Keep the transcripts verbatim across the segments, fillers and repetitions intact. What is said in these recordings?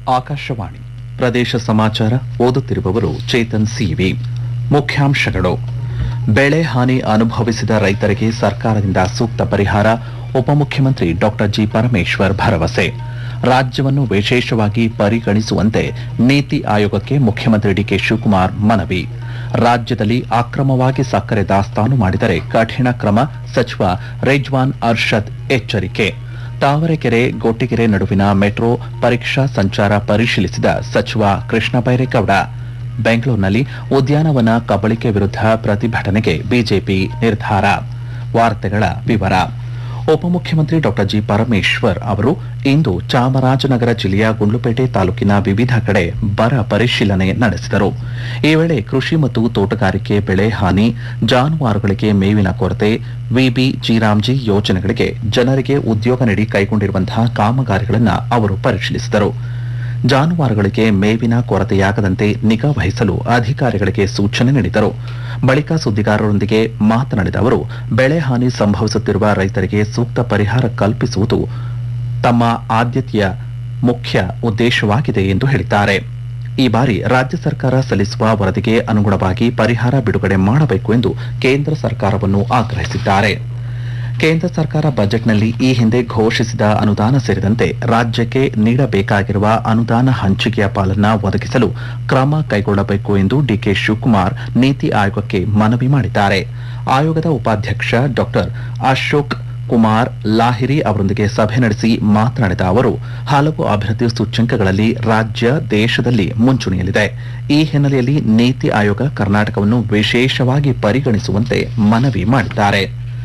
ಆಕಾಶವಾಣಿ ಪ್ರದೇಶ ಸಮಾಚಾರ ಓದುತ್ತಿರುವವರು ಚೇತನ್ ಸಿವಿ. ಮುಖ್ಯಾಂಶಗಳು: ಬೆಳೆ ಹಾನಿ ಅನುಭವಿಸಿದ ರೈತರಿಗೆ ಸರ್ಕಾರದಿಂದ ಸೂಕ್ತ ಪರಿಹಾರ, ಉಪಮುಖ್ಯಮಂತ್ರಿ ಡಾ ಜಿ ಪರಮೇಶ್ವರ್ ಭರವಸೆ. ರಾಜ್ಯವನ್ನು ವಿಶೇಷವಾಗಿ ಪರಿಗಣಿಸುವಂತೆ ನೀತಿ ಆಯೋಗಕ್ಕೆ ಮುಖ್ಯಮಂತ್ರಿ ಡಿಕೆ ಶಿವಕುಮಾರ್ ಮನವಿ. ರಾಜ್ಯದಲ್ಲಿ ಅಕ್ರಮವಾಗಿ ಸಕ್ಕರೆ ದಾಸ್ತಾನು ಮಾಡಿದರೆ ಕಠಿಣ ಕ್ರಮ, ಸಚಿವ ರಿಜ್ವಾನ್ ಅರ್ಷದ್ ಎಚ್ಚರಿಕೆ. ತಾವರೆಕೆರೆ ಗೊಟ್ಟಿಗೆರೆ ನಡುವಿನ ಮೆಟ್ರೋ ಪರೀಕ್ಷಾ ಸಂಚಾರ ಪರಿಶೀಲಿಸಿದ ಸಚಿವ ಕೃಷ್ಣ ಬೈರೇಗೌಡ. ಬೆಂಗಳೂರಿನಲ್ಲಿ ಉದ್ಯಾನವನ ಕಬಳಿಕೆ ವಿರುದ್ಧ ಪ್ರತಿಭಟನೆಗೆ ಬಿಜೆಪಿ ನಿರ್ಧಾರ. ವಾರ್ತೆಗಳ ವಿವರ. ಉಪಮುಖ್ಯಮಂತ್ರಿ ಡಾ ಜಿ ಪರಮೇಶ್ವರ್ ಅವರು ಇಂದು ಚಾಮರಾಜನಗರ ಜಿಲ್ಲೆಯ ಗುಂಡ್ಲುಪೇಟೆ ತಾಲೂಕಿನ ವಿವಿಧ ಕಡೆ ಬರ ಪರಿಶೀಲನೆ ನಡೆಸಿದರು. ಈ ವೇಳೆ ಕೃಷಿ ಮತ್ತು ತೋಟಗಾರಿಕೆ ಬೆಳೆ ಹಾನಿ, ಜಾನುವಾರುಗಳಿಗೆ ಮೇವಿನ ಕೊರತೆ, ವಿಬಿ ಜಿರಾಮ್ಜಿ ಯೋಜನೆಗಳಿಗೆ ಜನರಿಗೆ ಉದ್ಯೋಗ ನೀಡಿ ಕೈಗೊಂಡಿರುವಂತಹ ಕಾಮಗಾರಿಗಳನ್ನು ಅವರು ಪರಿಶೀಲಿಸಿದರು. ಜಾನುವಾರುಗಳಿಗೆ ಮೇವಿನ ಕೊರತೆಯಾಗದಂತೆ ನಿಗಾ ವಹಿಸಲು ಅಧಿಕಾರಿಗಳಿಗೆ ಸೂಚನೆ ನೀಡಿದರು. ಬಳಿಕ ಸುದ್ದಿಗಾರರೊಂದಿಗೆ ಮಾತನಾಡಿದ ಅವರು, ಬೆಳೆ ಹಾನಿ ಸಂಭವಿಸುತ್ತಿರುವ ರೈತರಿಗೆ ಸೂಕ್ತ ಪರಿಹಾರ ಕಲ್ಪಿಸುವುದು ತಮ್ಮ ಆದ್ಯತೆಯ ಮುಖ್ಯ ಉದ್ದೇಶವಾಗಿದೆ ಎಂದು ಹೇಳಿದ್ದಾರೆ. ಈ ಬಾರಿ ರಾಜ್ಯ ಸರ್ಕಾರ ಸಲ್ಲಿಸುವ ವರದಿಗೆ ಅನುಗುಣವಾಗಿ ಪರಿಹಾರ ಬಿಡುಗಡೆ ಮಾಡಬೇಕು ಎಂದು ಕೇಂದ್ರ ಸರ್ಕಾರವನ್ನು ಆಗ್ರಹಿಸಿದ್ದಾರೆ. ಕೇಂದ್ರ ಸರ್ಕಾರ ಬಜೆಟ್ನಲ್ಲಿ ಈ ಹಿಂದೆ ಘೋಷಿಸಿದ ಅನುದಾನ ಸೇರಿದಂತೆ ರಾಜ್ಯಕ್ಕೆ ನೀಡಬೇಕಾಗಿರುವ ಅನುದಾನ ಹಂಚಿಕೆಯ ಪಾಲನ್ನು ಒದಗಿಸಲು ಕ್ರಮ ಕೈಗೊಳ್ಳಬೇಕು ಎಂದು ಡಿಕೆ ಶಿವಕುಮಾರ್ ನೀತಿ ಆಯೋಗಕ್ಕೆ ಮನವಿ ಮಾಡಿದ್ದಾರೆ. ಆಯೋಗದ ಉಪಾಧ್ಯಕ್ಷ ಡಾ ಅಶೋಕ್ ಕುಮಾರ್ ಲಾಹಿರಿ ಅವರೊಂದಿಗೆ ಸಭೆ ನಡೆಸಿ ಮಾತನಾಡಿದ ಅವರು, ಹಲವು ಅಭಿವೃದ್ಧಿ ಸೂಚ್ಯಂಕಗಳಲ್ಲಿ ರಾಜ್ಯ ದೇಶದಲ್ಲಿ ಮುಂಚೂಣಿಯಲ್ಲಿದೆ. ಈ ಹಿನ್ನೆಲೆಯಲ್ಲಿ ನೀತಿ ಆಯೋಗ ಕರ್ನಾಟಕವನ್ನು ವಿಶೇಷವಾಗಿ ಪರಿಗಣಿಸುವಂತೆ ಮನವಿ ಮಾಡಿದ್ದಾರೆ.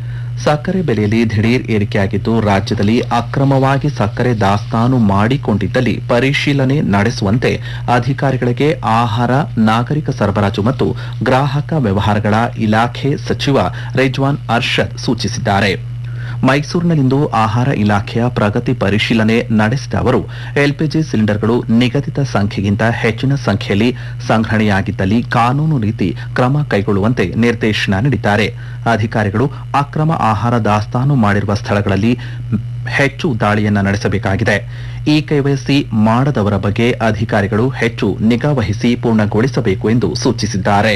ಸಕ್ಕರೆ ಬೆಲೆಯಲ್ಲಿ ದಿಢೀರ್ ಏರಿಕೆಯಾಗಿದ್ದು, ರಾಜ್ಯದಲ್ಲಿ ಅಕ್ರಮವಾಗಿ ಸಕ್ಕರೆ ದಾಸ್ತಾನು ಮಾಡಿಕೊಂಡಿದ್ದಲ್ಲಿ ಪರಿಶೀಲನೆ ನಡೆಸುವಂತೆ ಅಧಿಕಾರಿಗಳಿಗೆ ಆಹಾರ, ನಾಗರಿಕ ಸರಬರಾಜು ಮತ್ತು ಗ್ರಾಹಕ ವ್ಯವಹಾರಗಳ ಇಲಾಖೆ ಸಚಿವ ರಿಜ್ವಾನ್ ಅರ್ಷದ್ ಸೂಚಿಸಿದ್ದಾರೆ. ಮೈಸೂರಿನಲ್ಲಿಂದು ಆಹಾರ ಇಲಾಖೆಯ ಪ್ರಗತಿ ಪರಿಶೀಲನೆ ನಡೆಸಿದ ಅವರು, ಎಲ್ಪಿಜಿ ಸಿಲಿಂಡರ್ಗಳು ನಿಗದಿತ ಸಂಖ್ಯೆಗಿಂತ ಹೆಚ್ಚಿನ ಸಂಖ್ಯೆಯಲ್ಲಿ ಸಂಗ್ರಹಣೆಯಾಗಿದ್ದಲ್ಲಿ ಕಾನೂನು ರೀತಿ ಕ್ರಮ ಕೈಗೊಳ್ಳುವಂತೆ ನಿರ್ದೇಶನ ನೀಡಿದ್ದಾರೆ. ಅಧಿಕಾರಿಗಳು ಅಕ್ರಮ ಆಹಾರ ದಾಸ್ತಾನು ಮಾಡಿರುವ ಸ್ಥಳಗಳಲ್ಲಿ ಹೆಚ್ಚು ದಾಳಿಯನ್ನ ನಡೆಸಬೇಕಾಗಿದೆ. ಈ ಕೆವೈಸಿ ಮಾಡದವರ ಬಗ್ಗೆ ಅಧಿಕಾರಿಗಳು ಹೆಚ್ಚು ನಿಗಾ ವಹಿಸಿ ಪೂರ್ಣಗೊಳಿಸಬೇಕು ಎಂದು ಸೂಚಿಸಿದ್ದಾರೆ.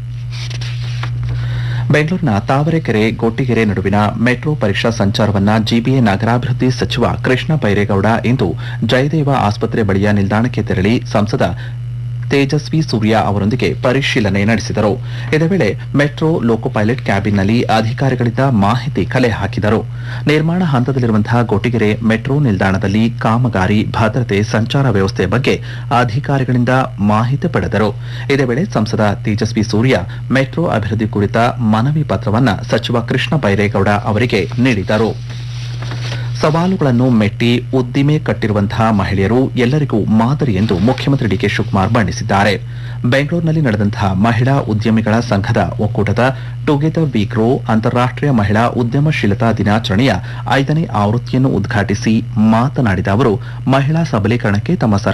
ಬೆಂಗಳೂರಿನ ತಾವರೆಕೆರೆ ಗೊಟ್ಟಿಗೆರೆ ನಡುವಿನ ಮೆಟ್ರೋ ಪರೀಕ್ಷಾ ಸಂಚಾರವನ್ನು ಜಿಬಿಎ ನಗರಾಭಿವೃದ್ಧಿ ಸಚಿವ ಕೃಷ್ಣ ಬೈರೇಗೌಡ ಇಂದು ಜಯದೇವ ಆಸ್ಪತ್ರೆ ಬಳಿಯ ನಿಲ್ದಾಣಕ್ಕೆ ತೆರಳಿ ಸಂಸದ ತೇಜಸ್ವಿ ಸೂರ್ಯ ಅವರೊಂದಿಗೆ ಪರಿಶೀಲನೆ ನಡೆಸಿದರು. ಇದೇ ವೇಳೆ ಮೆಟ್ರೋ ಲೋಕೋ ಪೈಲಟ್ ಕ್ಯಾಬಿನ್ನಲ್ಲಿ ಅಧಿಕಾರಿಗಳಿಂದ ಮಾಹಿತಿ ಕಲೆ ಹಾಕಿದರು. ನಿರ್ಮಾಣ ಹಂತದಲ್ಲಿರುವಂತಹ ಗೊಟ್ಟಿಗೆರೆ ಮೆಟ್ರೋ ನಿಲ್ದಾಣದಲ್ಲಿ ಕಾಮಗಾರಿ, ಭದ್ರತೆ, ಸಂಚಾರ ವ್ಯವಸ್ಥೆ ಬಗ್ಗೆ ಅಧಿಕಾರಿಗಳಿಂದ ಮಾಹಿತಿ ಪಡೆದರು. ಇದೇ ವೇಳೆ ಸಂಸದ ತೇಜಸ್ವಿ ಸೂರ್ಯ ಮೆಟ್ರೋ ಅಭಿವೃದ್ಧಿ ಕುರಿತ ಮನವಿ ಪತ್ರವನ್ನು ಸಚಿವ ಕೃಷ್ಣ ಬೈರೇಗೌಡ ಅವರಿಗೆ ನೀಡಿದರು. ಸವಾಲುಗಳನ್ನು ಮೆಟ್ಟಿ ಉದ್ದಿಮೆ ಕಟ್ಟಿರುವಂತಹ ಮಹಿಳೆಯರು ಎಲ್ಲರಿಗೂ ಮಾದರಿ ಎಂದು ಮುಖ್ಯಮಂತ್ರಿ ಡಿಕೆ ಶಿವಕುಮಾರ್ ಬಣ್ಣಿಸಿದ್ದಾರೆ. ಬೆಂಗಳೂರಿನಲ್ಲಿ ನಡೆದಂತಹ ಮಹಿಳಾ ಉದ್ಯಮಿಗಳ ಸಂಘದ ಒಕ್ಕೂಟದ ಟುಗೆದರ್ ವಿ ಗ್ರೋ ಅಂತಾರಾಷ್ಟೀಯ ಮಹಿಳಾ ಉದ್ಯಮಶೀಲತಾ ದಿನಾಚರಣೆಯ ಐದನೇ ಆವೃತ್ತಿಯನ್ನು ಉದ್ಘಾಟಿಸಿ ಮಾತನಾಡಿದ ಅವರು, ಮಹಿಳಾ ಸಬಲೀಕರಣಕ್ಕೆ ತಮ್ಮ ಸರ್ಕಾರ